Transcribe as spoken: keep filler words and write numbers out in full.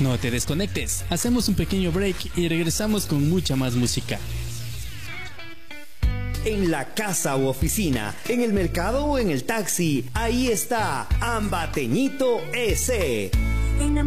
No te desconectes, hacemos un pequeño break y regresamos con mucha más música. En la casa u oficina, en el mercado o en el taxi, ahí está Ambateñito ese.